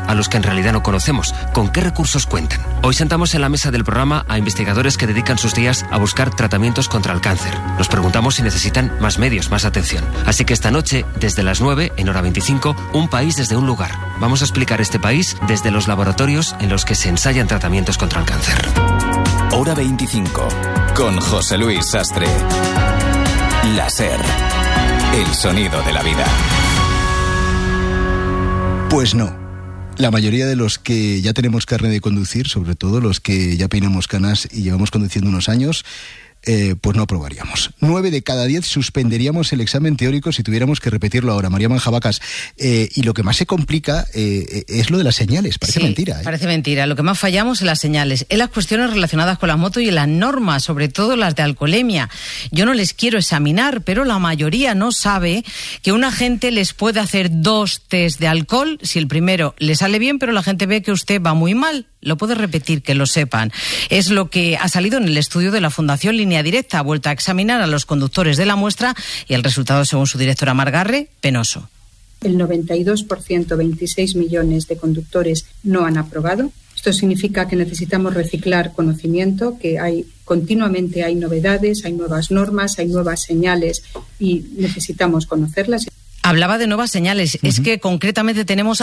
a los que en realidad no conocemos. ¿Con qué recursos cuentan? Hoy sentamos en la mesa del programa a investigadores que dedican sus días a buscar tratamientos contra el cáncer. Nos preguntamos si necesitan más medios, más atención. Así que esta noche, desde las 9, en hora 25, un país desde un lugar. Vamos a explicar este país desde los laboratorios en los que se ensayan tratamientos contra el cáncer. Hora 25, con José Luis Sastre. La SER, el sonido de la vida. Pues no. La mayoría de los que ya tenemos carnet de conducir, sobre todo los que ya peinamos canas y llevamos conduciendo unos años, pues no aprobaríamos. 9 de cada 10 suspenderíamos el examen teórico si tuviéramos que repetirlo ahora. María Manjabacas, y lo que más se complica es lo de las señales. Parece mentira. Parece mentira. Lo que más fallamos en las señales, en las cuestiones relacionadas con las motos y en las normas, sobre todo las de alcoholemia. Yo no les quiero examinar, pero la mayoría no sabe que un agente les puede hacer 2 test de alcohol. Si el primero le sale bien, pero la gente ve que usted va muy mal, lo puede repetir, que lo sepan. Es lo que ha salido en el estudio de la Fundación Línea Directa. Ha vuelto a examinar a los conductores de la muestra y el resultado, según su directora Margarre, penoso. El 92%, 26 millones de conductores no han aprobado. Esto significa que necesitamos reciclar conocimiento, que continuamente hay novedades, hay nuevas normas, hay nuevas señales y necesitamos conocerlas. Hablaba de nuevas señales. Es que concretamente tenemos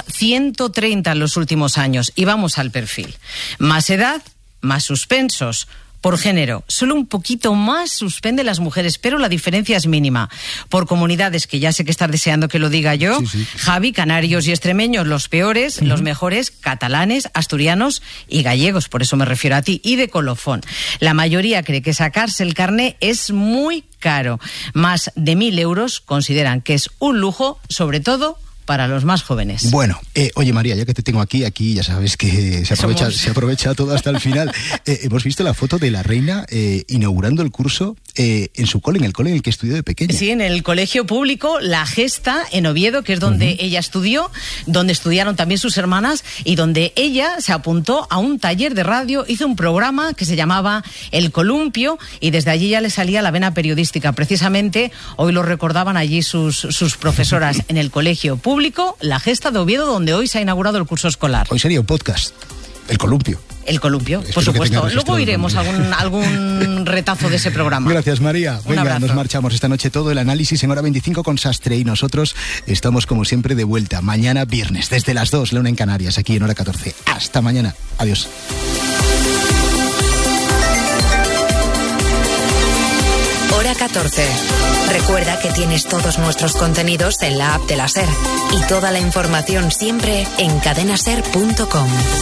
130 en los últimos años y vamos al perfil. Más edad, más suspensos. Por género, solo un poquito más suspenden las mujeres, pero la diferencia es mínima. Por comunidades, que ya sé que estás deseando que lo diga yo, sí. Javi, canarios y extremeños, los peores, los mejores, catalanes, asturianos y gallegos, por eso me refiero a ti, y de colofón. La mayoría cree que sacarse el carné es muy caro. Más de 1.000 euros consideran que es un lujo, sobre todo para los más jóvenes. Bueno, oye María, ya que te tengo aquí ya sabes que se aprovecha todo hasta el final. Hemos visto la foto de la reina inaugurando el curso en su cole, en el cole en el que estudió de pequeña. Sí, en el colegio público La Gesta, en Oviedo, que es donde ella estudió, donde estudiaron también sus hermanas y donde ella se apuntó a un taller de radio, hizo un programa que se llamaba El Columpio y desde allí ya le salía la vena periodística. Precisamente hoy lo recordaban allí sus profesoras en el colegio público La Gesta de Oviedo, donde hoy se ha inaugurado el curso escolar. Hoy sería un podcast, El Columpio. El Columpio, por supuesto. Luego iremos a algún retazo de ese programa. Gracias, María. Venga, nos marchamos esta noche todo el análisis en hora 25 con Sastre y nosotros estamos como siempre de vuelta mañana viernes desde las 2, la 1 en Canarias, aquí en hora 14. Hasta mañana. Adiós. Hora 14. Recuerda que tienes todos nuestros contenidos en la app de la SER y toda la información siempre en cadenaser.com.